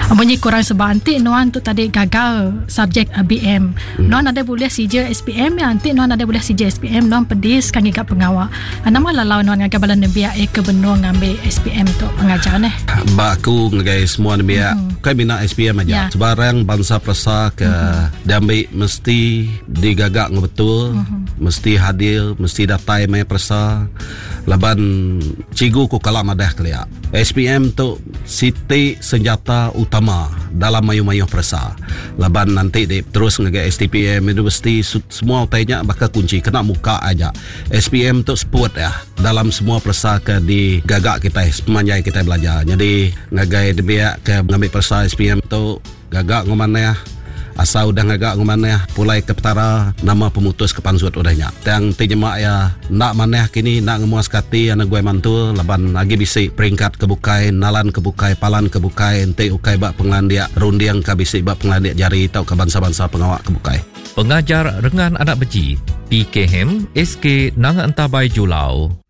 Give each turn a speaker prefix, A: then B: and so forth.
A: Amunyi kurang sebab nanti nuan tu tadi gagal subjek BM. Nuan ada boleh CJ SPM ya nanti nuan ada boleh CJ SPM nuan pedis kan gigap pengawal. Nama lalau nuan ngagai balan nebia ke benua ngambil SPM tu pengajar neh.
B: Baku ngagai semua nebia kai mina SPM aja. Sebarang bangsa perasa ke diambil mesti digagak betul, mesti hadir, mesti datai mai perasa. Laban cigu ku kalam adah kelia. SPM tu siti senjata utama dalam mayu-mayu perasa. Laban nanti terus ngagai STPM itu mesti semua utainya bakal kunci kena muka aja. SPM tu sport ya dalam semua perasa ke di gagak kita semanjai kita belajar. Jadi ngagai dia ke ngambil perasa SPM tu gagak ngomane ya. Asal udah ngagak ngomane ya pulai ke petara nama pemutus ke pansut udahnya. Yang tinjemak ya nak maneh kini nak ngemuas kati anak gue mantul laban lagi bisi peringkat kebukai nalan kebukai palan kebukai ente ukai bak pengandia rundiang ka bisi bak pengandia jari tau ke bangsa-bangsa pengawak kebukai.
C: Pengajar rengan anak beci PKM SK Nang Antabai Julau